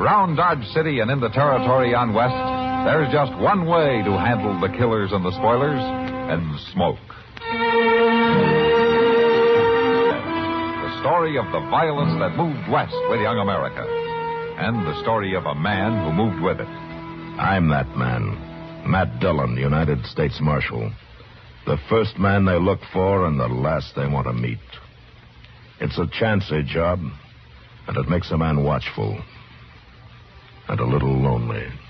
Around Dodge City and in the territory on West, there's just one way to handle the killers and the spoilers, and smoke. The story of the violence that moved west with young America, and the story of a man who moved with it. I'm that man, Matt Dillon, United States Marshal. The first man they look for and the last they want to meet. It's a chancy job, and it makes a man watchful and a little lonely.